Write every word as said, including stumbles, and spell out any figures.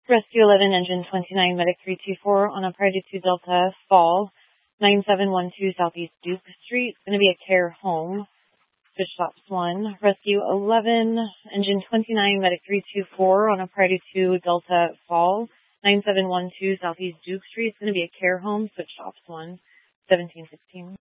Rescue eleven, engine twenty-nine, medic three two four on a priority two Delta Fall, nine seven one two Southeast Duke Street. It's going to be a care home. Switch stops one. Rescue eleven, engine twenty-nine, medic three two four on a priority two Delta Fall, nine seven one two Southeast Duke Street. It's going to be a care home. Switch stops one. seventeen sixteen.